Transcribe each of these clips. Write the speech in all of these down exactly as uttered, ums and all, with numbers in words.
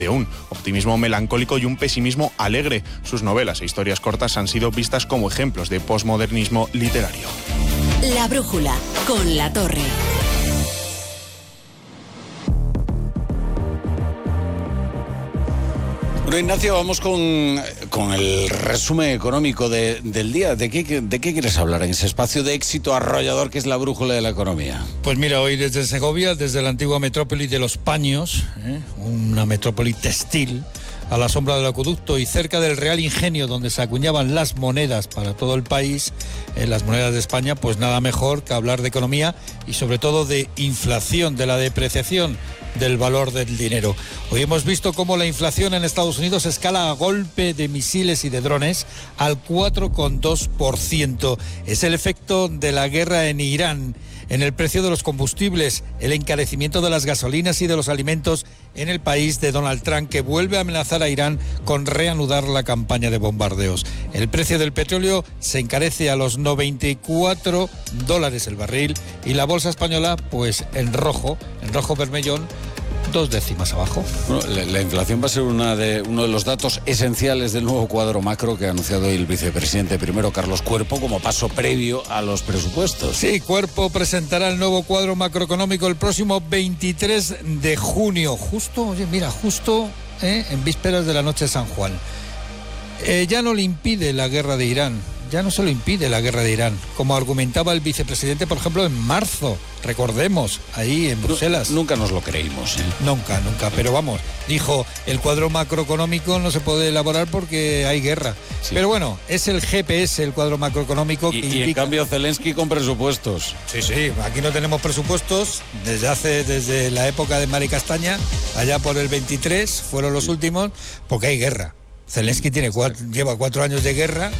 de un optimismo melancólico y un pesimismo alegre. Sus novelas e historias cortas han sido vistas como ejemplos de posmodernismo literario. La brújula, con La Torre. Bueno, Ignacio, vamos con, con el resumen económico de, del día. ¿De qué, ¿De qué quieres hablar en ese espacio de éxito arrollador que es la brújula de la economía? Pues mira, hoy desde Segovia, desde la antigua metrópoli de Los Paños, ¿eh? una metrópoli textil, a la sombra del acueducto y cerca del Real Ingenio, donde se acuñaban las monedas para todo el país, eh, las monedas de España, pues nada mejor que hablar de economía y sobre todo de inflación, de la depreciación del valor del dinero. Hoy hemos visto cómo la inflación en Estados Unidos escala a golpe de misiles y de drones al cuatro coma dos por ciento. Es el efecto de la guerra en Irán, en el precio de los combustibles, el encarecimiento de las gasolinas y de los alimentos en el país de Donald Trump, que vuelve a amenazar a Irán con reanudar la campaña de bombardeos. El precio del petróleo se encarece a los noventa y cuatro dólares el barril y la bolsa española, pues en rojo, en rojo vermellón, dos décimas abajo. Bueno, la, la inflación va a ser una de, uno de los datos esenciales del nuevo cuadro macro que ha anunciado hoy el vicepresidente primero, Carlos Cuerpo, como paso previo a los presupuestos. Sí, Cuerpo presentará el nuevo cuadro macroeconómico el próximo veintitrés de junio, justo, oye, mira, justo eh, en vísperas de la noche de San Juan. Eh, ya no le impide la guerra de Irán, ya no se lo impide la guerra de Irán, como argumentaba el vicepresidente, por ejemplo, en marzo, recordemos, ahí en Bruselas. Nunca nos lo creímos, ¿eh? Nunca, nunca, pero vamos, dijo, el cuadro macroeconómico no se puede elaborar porque hay guerra. Sí. Pero bueno, es el G P S, el cuadro macroeconómico. Y, que y indica... en cambio Zelensky con presupuestos. Sí, sí, aquí no tenemos presupuestos desde hace, desde la época de Mari Castaña, allá por el veintitrés, fueron los sí. últimos, porque hay guerra. Zelensky tiene cuatro, lleva cuatro años de guerra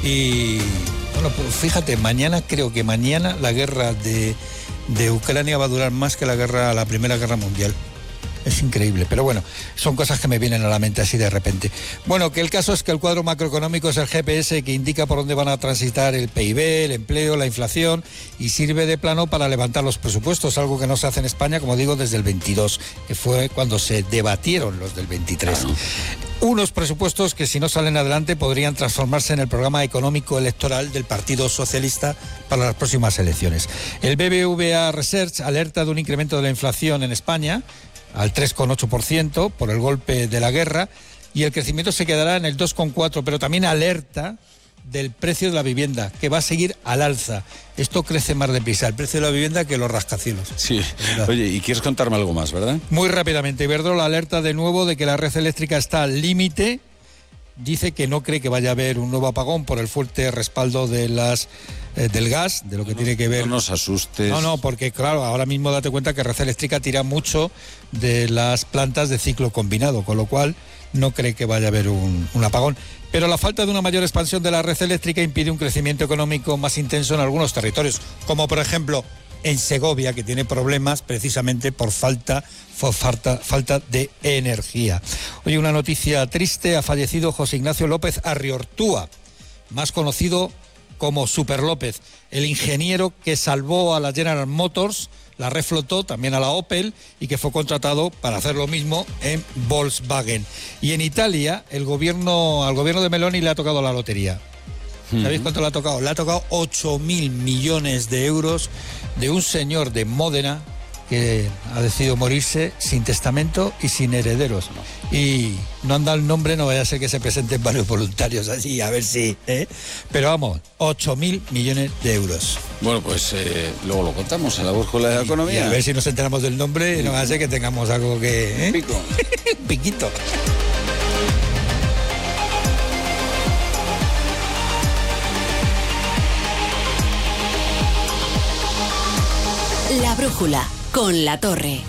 y, bueno, pues fíjate, mañana, creo que mañana la guerra de, de Ucrania va a durar más que la guerra, la Primera Guerra Mundial. Es increíble, pero bueno, son cosas que me vienen a la mente así de repente. Bueno, que el caso es que el cuadro macroeconómico es el G P S que indica por dónde van a transitar el P I B, el empleo, la inflación, y sirve de plano para levantar los presupuestos, algo que no se hace en España, como digo, desde el veintidós, que fue cuando se debatieron los del veintitrés. Claro. Unos presupuestos que, si no salen adelante, podrían transformarse en el programa económico electoral del Partido Socialista para las próximas elecciones. El B B V A Research alerta de un incremento de la inflación en España al tres coma ocho por ciento por el golpe de la guerra, y el crecimiento se quedará en el dos coma cuatro por ciento, pero también alerta del precio de la vivienda, que va a seguir al alza. Esto crece más deprisa, el precio de la vivienda, que los rascacielos. Sí. Oye, y quieres contarme algo más, ¿verdad? Muy rápidamente, Iberdrola alerta de nuevo de que la red eléctrica está al límite. Dice que no cree que vaya a haber un nuevo apagón por el fuerte respaldo de las eh, del gas, de lo que no, tiene que ver... No nos asustes. No, no, porque claro, ahora mismo date cuenta que Red Eléctrica tira mucho de las plantas de ciclo combinado, con lo cual no cree que vaya a haber un, un apagón. Pero la falta de una mayor expansión de la red eléctrica impide un crecimiento económico más intenso en algunos territorios, como por ejemplo en Segovia, que tiene problemas precisamente por falta, por falta, falta de energía. Oye, una noticia triste: ha fallecido José Ignacio López Arriortúa, más conocido como Super López, el ingeniero que salvó a la General Motors, la reflotó, también a la Opel, y que fue contratado para hacer lo mismo en Volkswagen. Y en Italia, el gobierno, al gobierno de Meloni le ha tocado la lotería. ¿Sabéis cuánto le ha tocado? Le ha tocado ocho mil millones de euros de un señor de Módena que ha decidido morirse sin testamento y sin herederos. Y no han dado el nombre, no vaya a ser que se presenten varios voluntarios así, a ver si... ¿eh? Pero vamos, ocho mil millones de euros. Bueno, pues eh, luego lo contamos en la brújula de la economía. Y a ver si nos enteramos del nombre, no vaya a ser que tengamos algo que... ¿eh? Un pico. Un piquito. La brújula, con La Torre.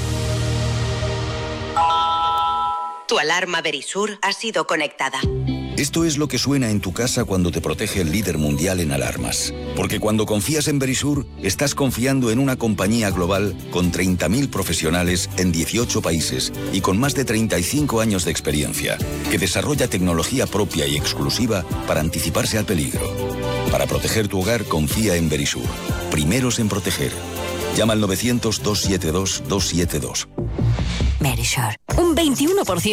Tu alarma Verisur ha sido conectada. Esto es lo que suena en tu casa cuando te protege el líder mundial en alarmas. Porque cuando confías en Verisur, estás confiando en una compañía global con treinta mil profesionales en dieciocho países y con más de treinta y cinco años de experiencia, que desarrolla tecnología propia y exclusiva para anticiparse al peligro. Para proteger tu hogar, confía en Verisur. Primeros en proteger. Llama al novecientos, doscientos setenta y dos, doscientos setenta y dos. Verisure. Un veintiuno por ciento